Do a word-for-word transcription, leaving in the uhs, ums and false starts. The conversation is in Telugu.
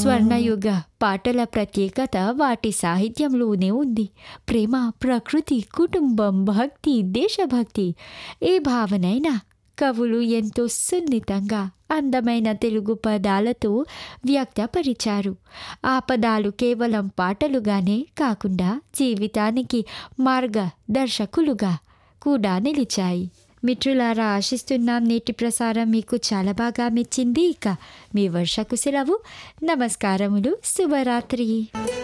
స్వర్ణయుగ పాటల ప్రత్యేకత వాటి సాహిత్యంలోనే ఉంది. ప్రేమ, ప్రకృతి, కుటుంబం, భక్తి, దేశభక్తి ఏ భావనైనా కవులు ఎంతో సున్నితంగా అందమైన తెలుగు పదాలతో వ్యక్తపరిచారు. ఆ పదాలు కేవలం పాటలుగానే కాకుండా జీవితానికి మార్గదర్శకులుగా కూడా నిలిచాయి. మిత్రులారా, ఆశిస్తున్నాం నేటి ప్రసారం మీకు చాలా బాగా మెచ్చింది. ఇక మీ వర్షకు సెలవు. నమస్కారములు. శుభరాత్రి.